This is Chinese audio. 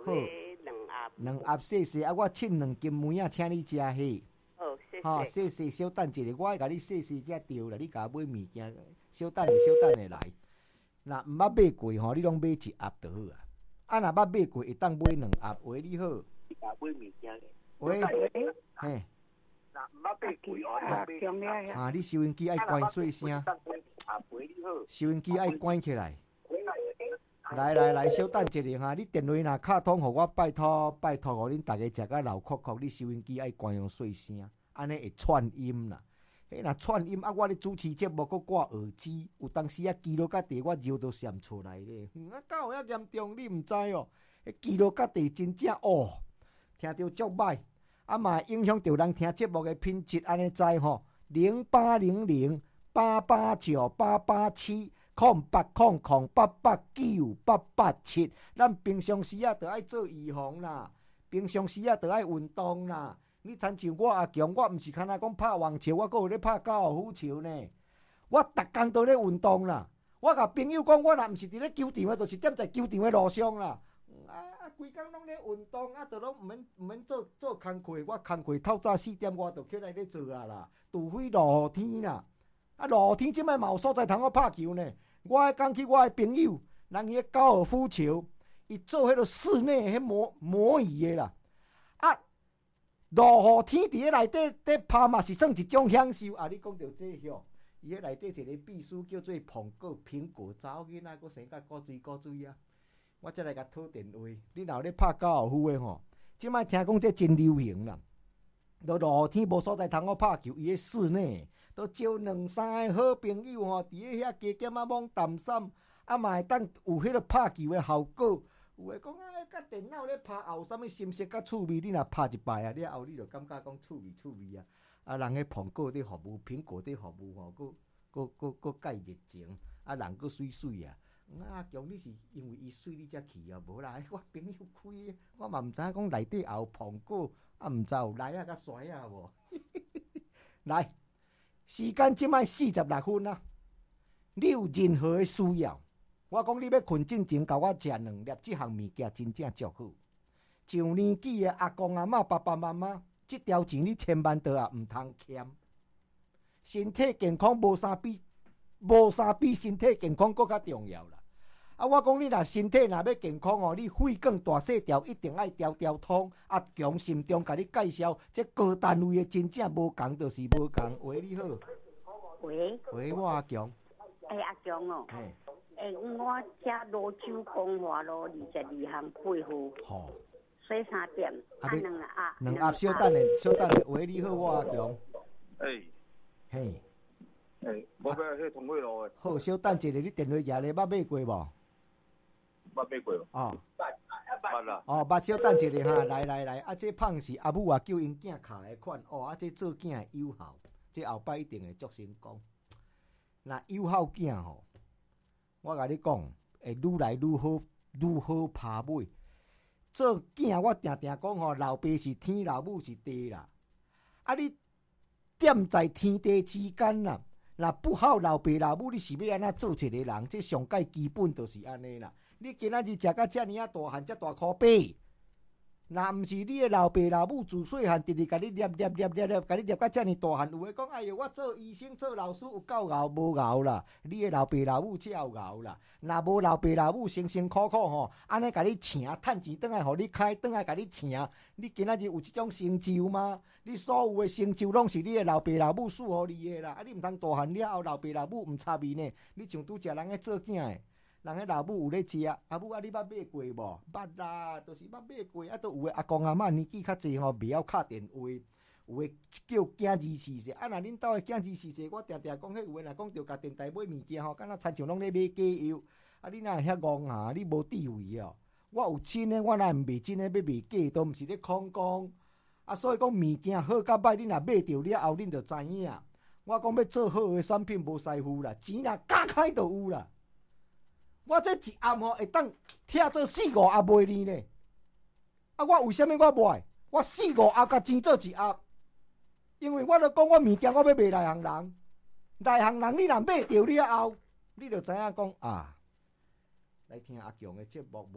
两盒细细啊，我凊2斤梅啊，请你食迄。 哦，谢谢。 吼，细细小等一下，我会甲你细细才对啦。你甲我买物件，小等下来。若毋捌买过吼，你拢买1盒就好啊。啊，若捌买过，会当买2盒。喂，你好。 你甲买物件。 喂，嘿。 若毋捌买过哦， 啊，你收音机爱关细声。收音机爱关起来。来，小等一下哈，你电话若卡通，互我拜托，互恁大家食甲流哭哭，你收音机爱关用细声，安尼会串音啦。迄若串音啊，我咧主持节目，佮挂耳机，有当时啊，记录甲地我揉都闪出来咧。啊，敢有遐严重？你毋知哦？迄记录甲地真正哦，听着足歹，啊嘛影响着人听节目的品质，安尼知吼？0800889887。0800889887，咱平常时啊，着爱做预防啦。平常时啊，着爱运动啦。你亲像我阿强，我毋是干那讲拍网球，我阁有咧拍高尔夫球呢。我逐工都咧运动啦。我甲朋友讲，我若毋是伫咧球场的，就是踮在球场的路上啦。规工拢咧运动，着拢毋免做工课。我工课透早4点外就起来咧做啊啦。除非落雨天啦。落雨天即摆嘛有所在通我拍球呢。我讲起我的朋友，人迄高尔夫球，伊做迄个室内迄模拟的啦。落雨天伫咧内底拍嘛是算一种享受。你讲到这吼，伊迄内底一个秘书叫做苹果查某囡仔，佫生甲古水啊。我才来甲讨电话。你若有咧拍高尔夫的吼，即摆听讲这真流行啦。落雨天无所在通我拍球，伊迄室内。都招2-3个好朋友吼，伫咧遐加减啊摸淡衫，啊嘛会当有迄个拍球的效果。有诶讲甲电脑咧拍后，啥物心色甲趣味，你若拍一摆啊，了后你就感觉讲趣味啊。人迄苹果伫服务吼，佫介热情，人佫水啊。强你是因为伊水你才去啊？无啦，我朋友开，我嘛毋知影讲内底也有苹果，毋知有来甲衰啊无？来。时间即摆46分啊！你有任何的需要，我讲你要困之前，甲我食2粒即项物件，真正足好。上年纪的阿公阿嬷、爸爸妈妈，即条钱你千万都毋通欠。身体健康无啥比身体健康更较重要啦。我讲你若身体若要健康哦，你血管大细条一定爱条通。强心中甲你介绍，这高单位的真正无共，就是无共。喂，你好。喂，我阿强。 阿强哦。我吃罗酒讲话咯，22项配合。好。洗3点。 2盒小等咧。喂，你好，我阿强。嘿。 无买迄通货路的。 好，小等一下，你电话举咧，捌买过无？ 捌买过。 哦。 捌啦。 捌小等一下哈，来，这胖是阿母叫因囝卡的款。这做囝的有效，这后摆一定会足成功。那有效囝吼，我甲你讲，会愈来愈好拍尾。做囝我定讲吼，老爸是天，老母是地啦。你踮在天地之间啦。若不好老爸老母，你是要安怎做一个人？这上界基本就是安尼啦。你今仔日食到遮尔大汉，遮大箍背，若毋是你的老爸老母自细汉直直甲你捏，甲你捏到遮尔大汉，有诶讲，哎哟，我做医生做老师有够熬，无熬啦。你的老爸老母才有熬啦。若无老爸老母辛辛苦苦吼，安尼甲你请，趁钱转来互你开，转来甲你请，你今仔日有即种成就吗？你所有的成就拢是你的老爸老母赐予你的啦。你毋通大汉了后，老爸老母毋插面呢？你像拄则人咧做囝的。人迄老母有咧食，阿母你捌买过无？捌啦，就是捌买过。都有诶阿公阿嬷年纪较济吼，袂晓敲电话，有诶叫囝儿试试。若恁兜诶囝儿试试，我定定讲，迄有诶若讲着甲电台买物件吼，敢若亲像拢咧买假药。你哪会遐戆啊？你无智慧哦！我有真诶，我哪会卖真诶？要卖假，都毋是咧空讲。所以讲物件好甲歹，恁若买着了后，恁就知影。我讲要做好诶产品无师傅啦，钱若加开就有啦。我这一盒吼会当拆做4-5盒卖你呢。我为什么我卖？我4-5盒甲钱做一盒，因为我都讲我物件我要卖内行人。内行人你若买着了后，你就知影讲来听阿强的节目。